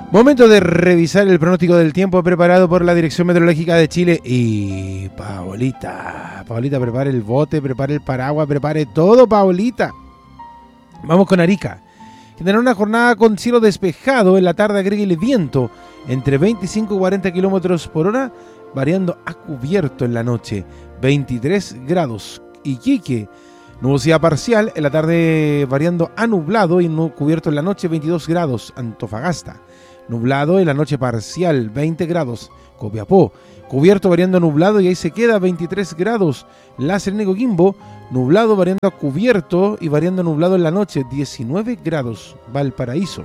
Momento de revisar el pronóstico del tiempo preparado por la Dirección Meteorológica de Chile. Y Paolita, prepare el bote, prepare el paraguas, prepare todo, Paolita. Vamos con Arica, que tendrá una jornada con cielo despejado. En la tarde agréguele viento entre 25 y 40 kilómetros por hora, variando a cubierto en la noche, 23 grados. Iquique, nubosidad parcial, en la tarde variando a nublado y cubierto en la noche, 22 grados. Antofagasta, nublado en la noche parcial, 20 grados. Copiapó, cubierto variando a nublado y ahí se queda, 23 grados. La Serena y Coquimbo, nublado variando a cubierto y variando a nublado en la noche, 19 grados. Valparaíso,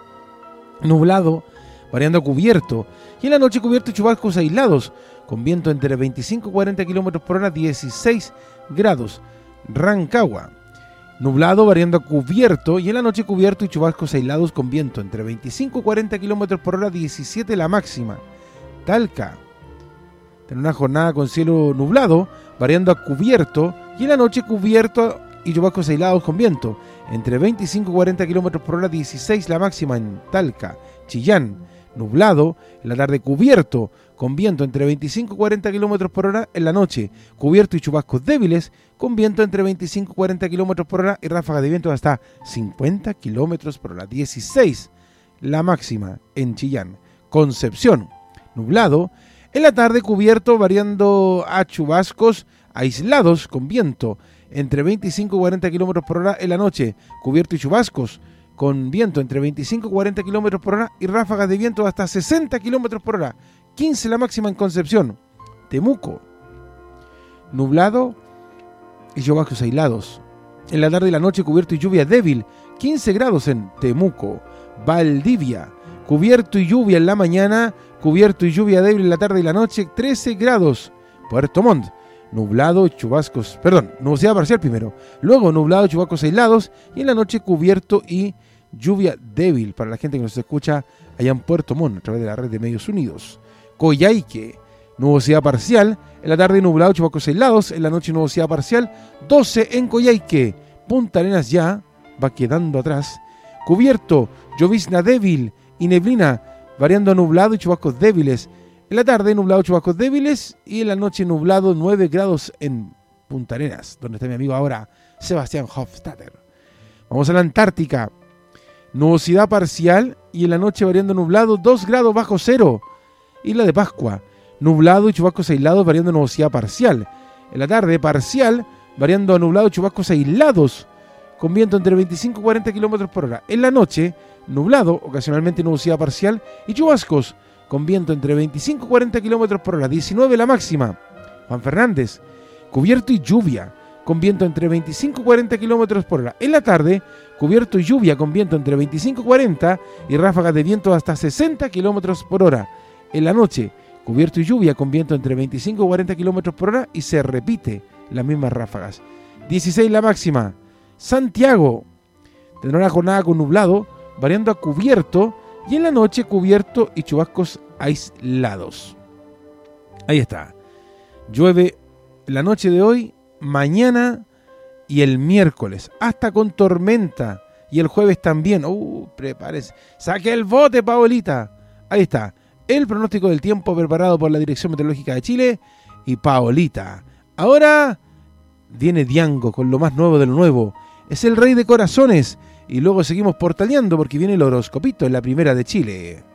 nublado variando a cubierto y en la noche cubierto y chubascos aislados, con viento entre 25 y 40 kilómetros por hora, 16 grados. Rancagua, nublado variando a cubierto y en la noche cubierto y chubascos aislados con viento entre 25 y 40 kilómetros por hora, 17 la máxima. Talca, tiene una jornada con cielo nublado variando a cubierto y en la noche cubierto y chubascos aislados con viento entre 25 y 40 kilómetros por hora, 16 la máxima en Talca. Chillán, nublado, en la tarde cubierto, con viento entre 25 y 40 kilómetros por hora, en la noche cubierto y chubascos débiles, con viento entre 25 y 40 kilómetros por hora y ráfagas de viento hasta 50 kilómetros por hora, 16 la máxima en Chillán. Concepción, nublado, en la tarde cubierto variando a chubascos aislados con viento entre 25 y 40 kilómetros por hora, en la noche cubierto y chubascos con viento entre 25 y 40 kilómetros por hora y ráfagas de viento hasta 60 kilómetros por hora, 15 la máxima en Concepción. Temuco, nublado y chubascos aislados, en la tarde y la noche cubierto y lluvia débil, 15 grados en Temuco. Valdivia, cubierto y lluvia en la mañana, cubierto y lluvia débil en la tarde y la noche, 13 grados. Puerto Montt, nublado, chubascos, nubosidad parcial primero, luego nublado, chubascos aislados y en la noche cubierto y lluvia débil para la gente que nos escucha allá en Puerto Montt a través de la red de Medios Unidos. Coyhaique, nubosidad parcial, en la tarde nublado, chubascos aislados, en la noche nubosidad parcial, 12 en Coyhaique. Punta Arenas ya va quedando atrás, cubierto, llovizna débil y neblina, variando a nublado y chubascos débiles. En la tarde nublado, chubascos débiles y en la noche nublado, 9 grados en Punta Arenas, donde está mi amigo ahora Sebastián Hofstadter. Vamos a la Antártica, nubosidad parcial y en la noche variando nublado, 2 grados bajo cero. Isla de Pascua, nublado y chubascos aislados variando nubosidad parcial. En la tarde parcial, variando a nublado y chubascos aislados, con viento entre 25 y 40 kilómetros por hora. En la noche, nublado, ocasionalmente nubosidad parcial y chubascos, con viento entre 25 y 40 kilómetros por hora, 19 la máxima. Juan Fernández, cubierto y lluvia, con viento entre 25 y 40 kilómetros por hora. En la tarde, cubierto y lluvia, con viento entre 25 y 40 y ráfagas de viento hasta 60 kilómetros por hora. En la noche, cubierto y lluvia, con viento entre 25 y 40 kilómetros por hora y se repite las mismas ráfagas. 16 la máxima. Santiago, tendrá una jornada con nublado, variando a cubierto y en la noche cubierto y chubascos aislados. Ahí está. Llueve la noche de hoy, mañana y el miércoles, hasta con tormenta. Y el jueves también. Prepárese. Saque el bote, Paolita. Ahí está. El pronóstico del tiempo preparado por la Dirección Meteorológica de Chile y Paolita. Ahora viene Diango con lo más nuevo de lo nuevo. Es el rey de corazones. Y luego seguimos portaleando porque viene el horoscopito en la primera de Chile.